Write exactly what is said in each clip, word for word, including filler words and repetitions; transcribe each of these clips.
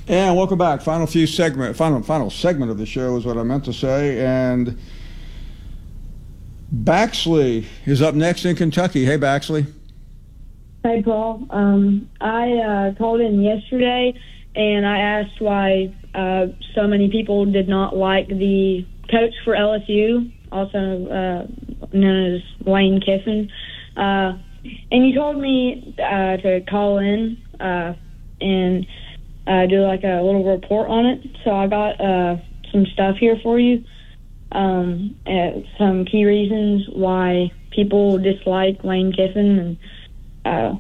And welcome back. Final few segment, final final segment of the show is what I meant to say. And Baxley is up next in Kentucky. Hey, Baxley. Hey, Paul. Um, I uh, called in yesterday, and I asked why uh, so many people did not like the coach for L S U, also uh, known as Lane Kiffin. Uh, and you told me uh, to call in uh, and uh, do like a little report on it. So I got uh, some stuff here for you, um, and some key reasons why people dislike Lane Kiffin. And uh,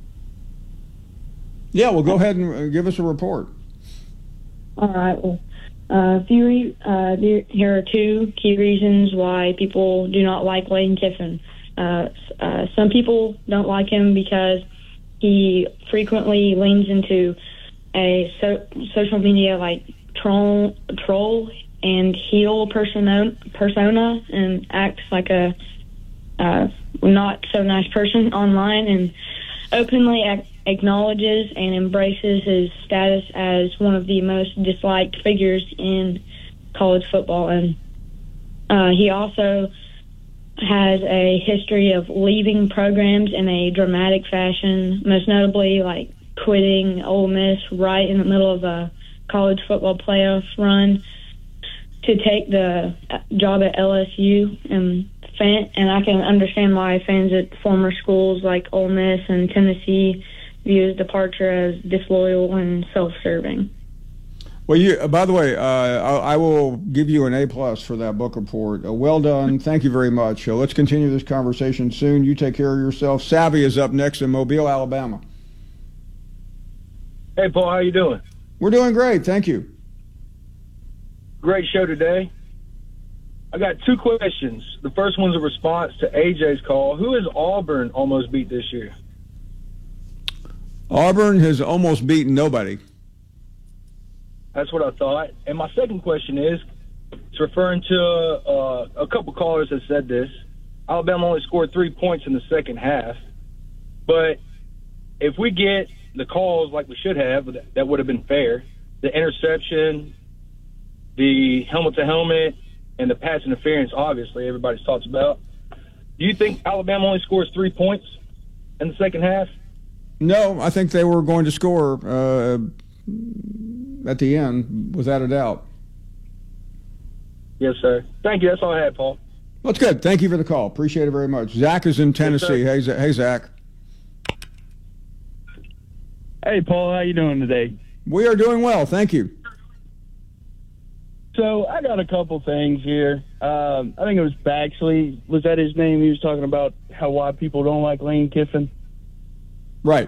yeah, well, go ahead and give us a report. All right. Well, uh, a few re- uh, here are two key reasons why people do not like Lane Kiffin. Uh, uh, some people don't like him because he frequently leans into a so- social media like troll, troll and heel persona, persona and acts like a uh, not so nice person online, and openly ac- acknowledges and embraces his status as one of the most disliked figures in college football. And uh, he also has a history of leaving programs in a dramatic fashion, most notably like quitting Ole Miss right in the middle of a college football playoff run to take the job at L S U. And fan, and I can understand why fans at former schools like Ole Miss and Tennessee view his departure as disloyal and self-serving. Well, you. Uh, by the way, uh, I, I will give you an A plus for that book report. Uh, well done. Thank you very much. Uh, let's continue this conversation soon. You take care of yourself. Savvy is up next in Mobile, Alabama. Hey, Paul, how you doing? We're doing great. Thank you. Great show today. I got two questions. The first one's a response to A J's call. Who has Auburn almost beat this year? Auburn has almost beaten nobody. That's what I thought. And my second question is, it's referring to uh, a couple callers that said this. Alabama only scored three points in the second half. But if we get the calls like we should have, that would have been fair. The interception, the helmet-to-helmet, and the pass interference, obviously, everybody's talks about. Do you think Alabama only scores three points in the second half? No, I think they were going to score uh, at the end, without a doubt. Yes, sir. Thank you. That's all I had, Paul. Well, that's good. Thank you for the call. Appreciate it very much. Zach is in Tennessee. Yes, hey, hey, Zach. Hey, Paul. How you doing today? We are doing well. Thank you. So I got a couple things here. Um, I think it was Baxley. Was that his name? He was talking about how why people don't like Lane Kiffin. Right.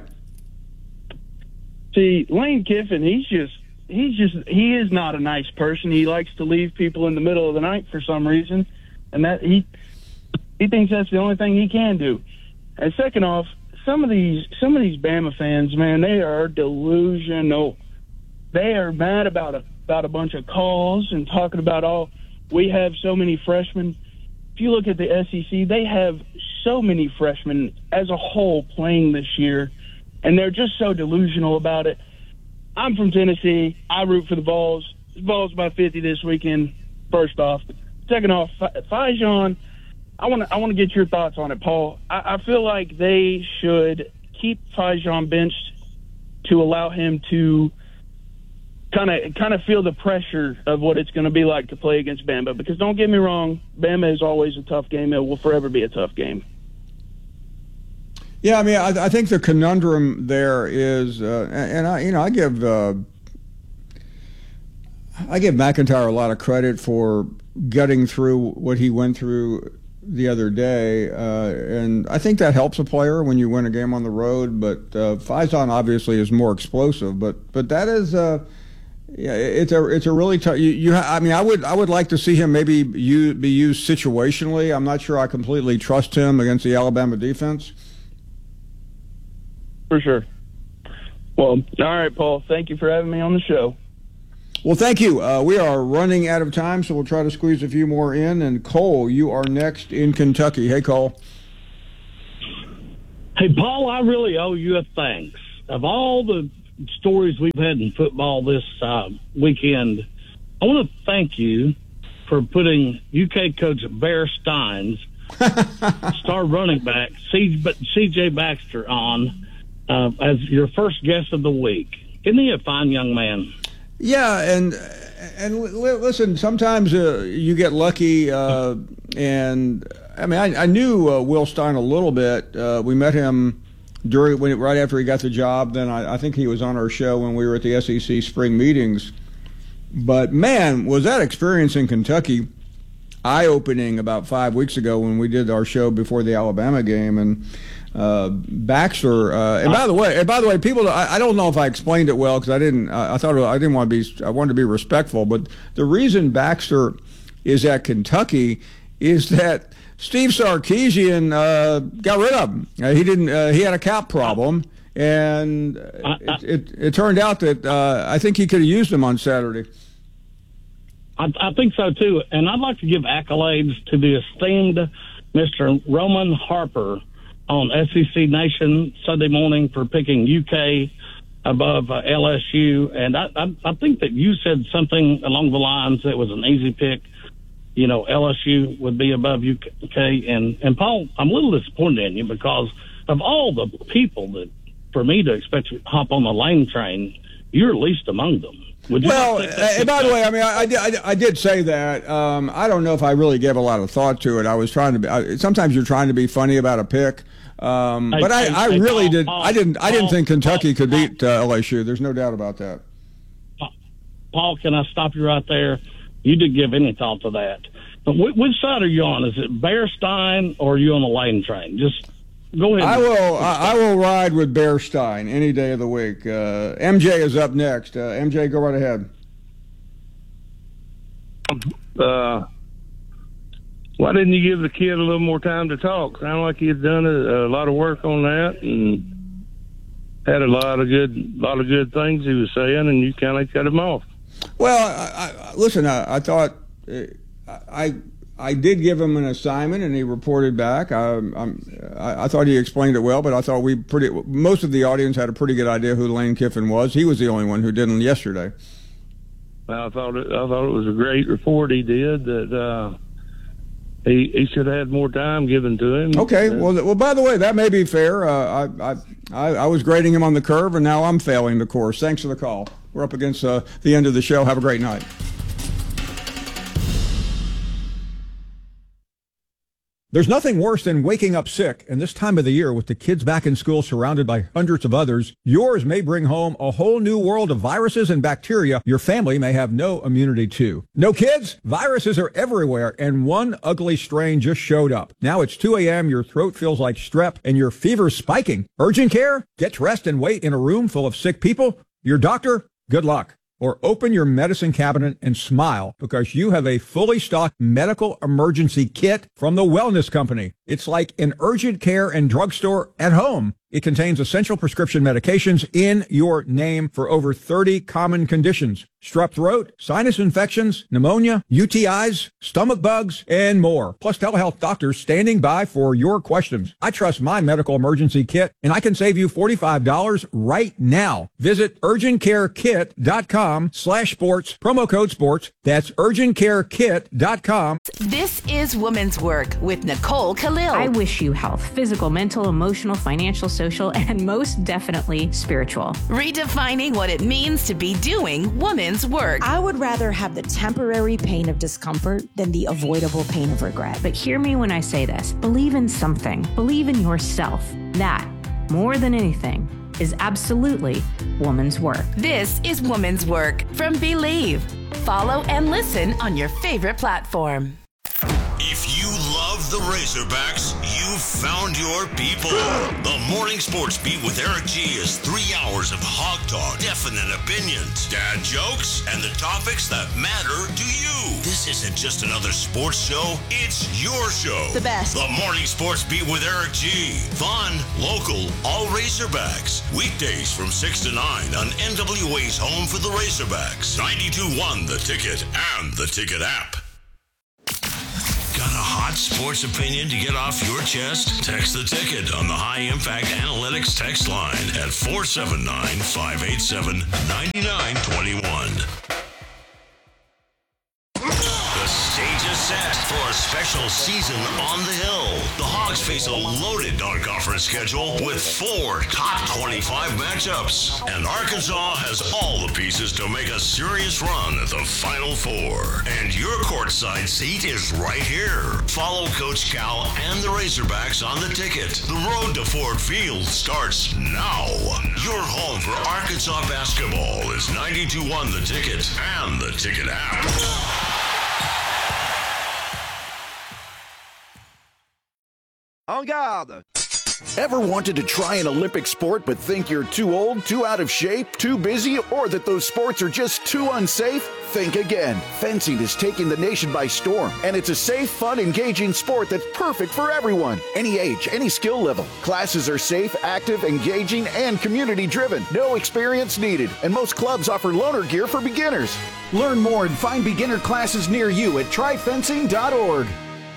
See, Lane Kiffin, he's just he's just he is not a nice person. He likes to leave people in the middle of the night for some reason, and that he he thinks that's the only thing he can do. And second off, some of these some of these Bama fans, man, they are delusional. They are mad about a about a bunch of calls and talking about, oh, we have so many freshmen. If you look at the S E C, they have so many freshmen as a whole playing this year, and they're just so delusional about it. I'm from Tennessee. I root for the Vols. The Vols by fifty this weekend, first off. Second off, Fajon, I want to I want to get your thoughts on it, Paul. I, I feel like they should keep Fajon benched to allow him to kind of kind of feel the pressure of what it's going to be like to play against Bama. Because don't get me wrong, Bama is always a tough game. It will forever be a tough game. Yeah, I mean, I, I think the conundrum there is, uh, and I, you know, I give uh, I give McIntyre a lot of credit for gutting through what he went through the other day, uh, and I think that helps a player when you win a game on the road. But uh, Faison obviously is more explosive, but but that is. Uh, Yeah, it's a it's a really tough. You, you I mean, I would I would like to see him maybe you be used situationally. I'm not sure I completely trust him against the Alabama defense. For sure. Well, all right, Paul. Thank you for having me on the show. Well, thank you. Uh, we are running out of time, so we'll try to squeeze a few more in. And Cole, you are next in Kentucky. Hey, Cole. Hey, Paul, I really owe you a thanks. Of all the stories we've had in football this uh, weekend, I want to thank you for putting U K coach Bear Steins, star running back C J Baxter, on uh, as your first guest of the week. Isn't he a fine young man? Yeah, and and listen, sometimes uh, you get lucky, uh, and I mean, I, I knew uh, Will Stein a little bit. Uh, we met him during when right after he got the job. Then I, I think he was on our show when we were at the S E C spring meetings. But man, was that experience in Kentucky eye-opening about five weeks ago when we did our show before the Alabama game. And uh, Baxter, uh, and by the way, and by the way, people, I, I don't know if I explained it well because I didn't. I, I thought I didn't want to be. I wanted to be respectful, but the reason Baxter is at Kentucky is that Steve Sarkisian uh, got rid of him. Uh, he didn't. Uh, he had a cap problem, and it, it, it turned out that uh, I think he could have used him on Saturday. I, I think so too, and I'd like to give accolades to the esteemed Mister Roman Harper on S E C Nation Sunday morning for picking U K above uh, L S U, and I, I, I think that you said something along the lines that was an easy pick. You know, L S U would be above U K, and and Paul, I'm a little disappointed in you because of all the people that, for me to expect to hop on the Lane train, you're least among them. Well, and by the way, I mean, I, I, did, I did say that. Um, I don't know if I really gave a lot of thought to it. I was trying to be. I, sometimes you're trying to be funny about a pick, um, hey, but I, hey, I hey, really Paul, did. Paul, I didn't. I didn't Paul, think Kentucky Paul, could beat uh, L S U. There's no doubt about that. Paul, can I stop you right there? You didn't give any thought to that. But which side are you on? Is it Bear Stein or are you on the Lane train? Just go ahead. I will. I, I will ride with Bear Stein any day of the week. Uh, M J is up next. Uh, M J, go right ahead. Uh, why didn't you give the kid a little more time to talk? Sounded like he had done a, a lot of work on that and had a lot of good, lot of good things he was saying, and you kind of cut him off. Well, I, I, listen, I, I thought uh, I I did give him an assignment, and he reported back. I, I'm, I, I thought he explained it well, but I thought we pretty most of the audience had a pretty good idea who Lane Kiffin was. He was the only one who didn't yesterday. I thought it, I thought it was a great report he did. That uh, he he should have had more time given to him. Okay. Uh, Well, well. By the way, that may be fair. Uh, I, I I I was grading him on the curve, and now I'm failing the course. Thanks for the call. We're up against uh, the end of the show. Have a great night. There's nothing worse than waking up sick, and this time of the year with the kids back in school surrounded by hundreds of others, yours may bring home a whole new world of viruses and bacteria your family may have no immunity to. No kids? Viruses are everywhere, and one ugly strain just showed up. Now it's two a.m., your throat feels like strep, and your fever's spiking. Urgent care? Get dressed and wait in a room full of sick people? Your doctor? Good luck. Or open your medicine cabinet and smile because you have a fully stocked medical emergency kit from the Wellness Company. It's like an urgent care and drugstore at home. It contains essential prescription medications in your name for over thirty common conditions. Strep throat, sinus infections, pneumonia, U T Is, stomach bugs, and more. Plus telehealth doctors standing by for your questions. I trust my medical emergency kit, and I can save you forty-five dollars right now. Visit urgentcarekit.com slash sports, promo code sports. That's urgentcarekit dot com. This is Women's Work with Nicole Khalil. I wish you health, physical, mental, emotional, financial, social, and most definitely spiritual. Redefining what it means to be doing women's work. I would rather have the temporary pain of discomfort than the avoidable pain of regret. But hear me when I say this. Believe in something. Believe in yourself. That, more than anything, is absolutely woman's work. This is Woman's Work from Believe. Follow and listen on your favorite platform. If you love the Razorbacks, you've found your people. The Morning Sports Beat with Eric G is three hours of hog talk, definite opinions, dad jokes, and the topics that matter to you. This isn't just another sports show. It's your show. The best. The Morning Sports Beat with Eric G. Fun, local, all Razorbacks. Weekdays from six to nine on N W A's home for the Razorbacks. ninety-two point one The Ticket and the Ticket app. Got a hot sports opinion to get off your chest? Text the ticket on the High Impact Analytics text line at four seven nine, five eight seven, nine nine two one. The stage is set for a special season on the Hill. The Hogs face a loaded non-conference schedule with four top twenty-five matchups. And Arkansas has all the pieces to make a serious run at the Final Four. And your courtside seat is right here. Follow Coach Cal and the Razorbacks on the ticket. The road to Ford Field starts now. Your home for Arkansas basketball is ninety-two one The Ticket and the Ticket app. En garde! Ever wanted to try an Olympic sport but think you're too old, too out of shape, too busy, or that those sports are just too unsafe? Think again. Fencing is taking the nation by storm, and it's a safe, fun, engaging sport that's perfect for everyone. Any age, any skill level. Classes are safe, active, engaging, and community-driven. No experience needed, and most clubs offer loaner gear for beginners. Learn more and find beginner classes near you at try fencing dot org.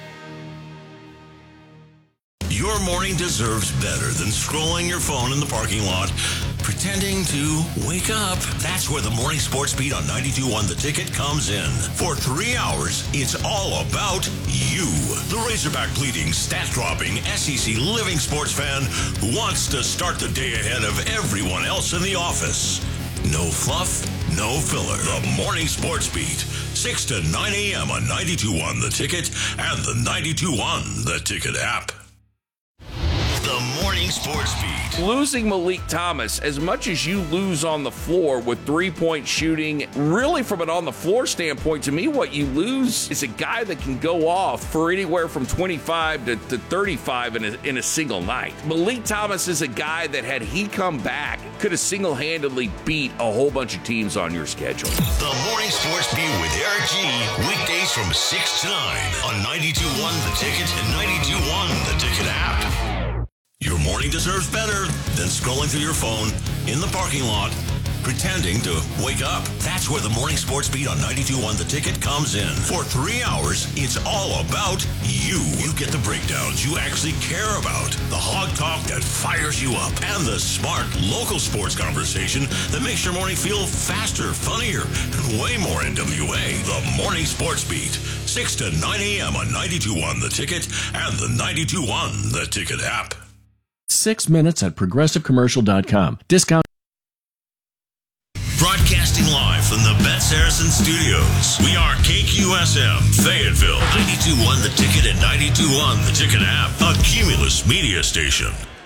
Your morning deserves better than scrolling your phone in the parking lot, pretending to wake up. That's where the Morning Sports Beat on ninety-two one The Ticket comes in. For three hours, it's all about you. The Razorback bleeding, stat-dropping, S E C living sports fan who wants to start the day ahead of everyone else in the office. No fluff, no filler. The Morning Sports Beat, six to nine a.m. on ninety-two one The Ticket and the ninety-two one The Ticket app. The Morning Sports Beat. Losing Malik Thomas, as much as you lose on the floor with three-point shooting, really from an on-the-floor standpoint, to me, what you lose is a guy that can go off for anywhere from twenty-five to, to thirty-five in a, in a single night. Malik Thomas is a guy that, had he come back, could have single-handedly beat a whole bunch of teams on your schedule. The Morning Sports Beat with Eric G. Weekdays from six to nine on ninety-two one The Ticket and ninety-two one The Ticket app. Your morning deserves better than scrolling through your phone in the parking lot, pretending to wake up. That's where the Morning Sports Beat on ninety-two one The Ticket comes in. For three hours, it's all about you. You get the breakdowns you actually care about, the hog talk that fires you up, and the smart local sports conversation that makes your morning feel faster, funnier, and way more N W A. The Morning Sports Beat, six to nine a.m. on ninety-two one The Ticket and the ninety-two one The Ticket app. Six minutes at progressive commercial dot com. Discount. Broadcasting live from the Bet Saracen Studios. We are K Q S M, Fayetteville, ninety-two one The Ticket and ninety-two one The Ticket app, a Cumulus media station.